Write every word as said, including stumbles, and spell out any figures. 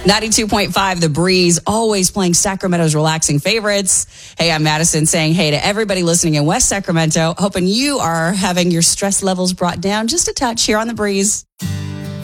ninety-two point five The Breeze, always playing Sacramento's relaxing favorites. Hey, I'm Madison saying hey to everybody listening in West Sacramento. Hoping you are having your stress levels brought down just a touch here on The Breeze.